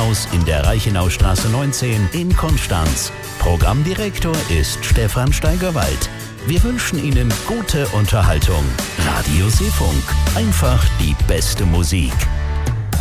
Funkhaus in der Reichenaustraße 19 in Konstanz. Programmdirektor ist Stefan Steigerwald. Wir wünschen Ihnen gute Unterhaltung. Radio Seefunk. Einfach die beste Musik.